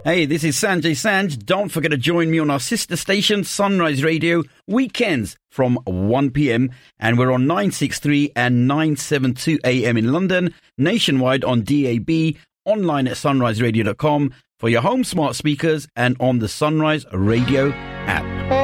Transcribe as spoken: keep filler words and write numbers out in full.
Hey, this is Sanjay Sanj. Don't forget to join me on our sister station, Sunrise Radio, weekends from one p.m. And we're on nine sixty-three and nine seventy-two a.m. in London, nationwide on D A B, online at sunrise radio dot com, for your home smart speakers and on the Sunrise Radio app.